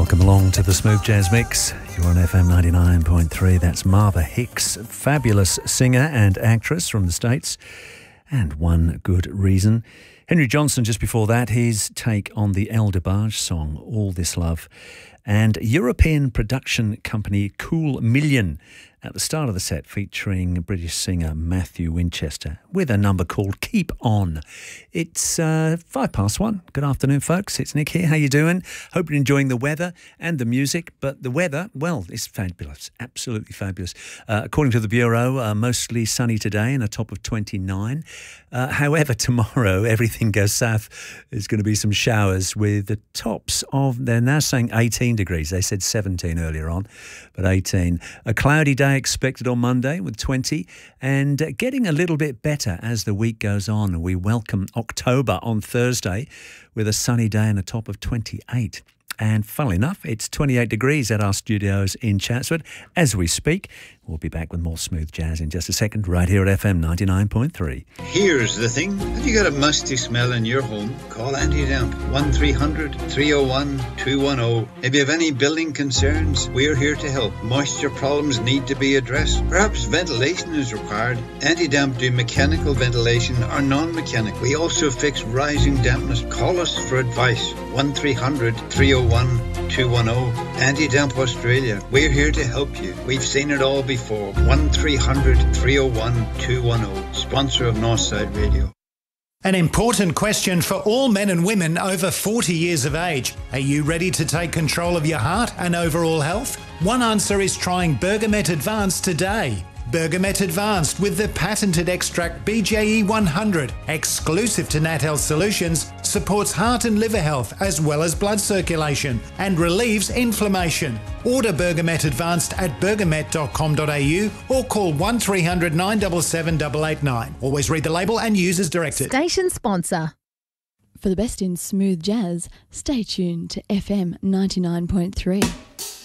Welcome along to the Smooth Jazz Mix. You're on FM 99.3. That's Marva Hicks, fabulous singer and actress from the States, and One Good Reason. Henry Johnson just before that, his take on the El DeBarge song, All This Love. And European production company Cool Million at the start of the set, featuring British singer Matthew Winchester with a number called Keep On. It's 1:05. Good afternoon, folks. It's Nick here. How you doing? Hope you're enjoying the weather and the music. But the weather, well, it's fabulous. Absolutely fabulous. According to the Bureau, mostly sunny today and a top of 29. However, tomorrow, everything goes south. There's going to be some showers with the tops of, they're now saying 18 degrees. They said 17 earlier on, but 18. A cloudy day expected on Monday with 20, and getting a little bit better as the week goes on. We welcome October on Thursday with a sunny day and a top of 28. And funnily enough, it's 28 degrees at our studios in Chatswood as we speak. We'll be back with more smooth jazz in just a second, right here at FM 99.3. Here's the thing. Have you got a musty smell in your home? Call Anti-Damp, 1300-301-210. If you have any building concerns, we're here to help. Moisture problems need to be addressed. Perhaps ventilation is required. Anti-Damp do mechanical ventilation or non-mechanical. We also fix rising dampness. Call us for advice. 1300-301-210. Anti-Damp Australia. We're here to help you. We've seen it all before. 1300-301-210. Sponsor of Northside Radio. An important question for all men and women over 40 years of age. Are you ready to take control of your heart and overall health? One answer is trying Bergamet Advanced today. Bergamet Advanced with the patented extract BJE 100, exclusive to Nat Health Solutions, supports heart and liver health as well as blood circulation and relieves inflammation. Order Bergamet Advanced at bergamet.com.au or call 1300 977 889. Always read the label and use as directed. Station sponsor. For the best in smooth jazz, stay tuned to FM 99.3.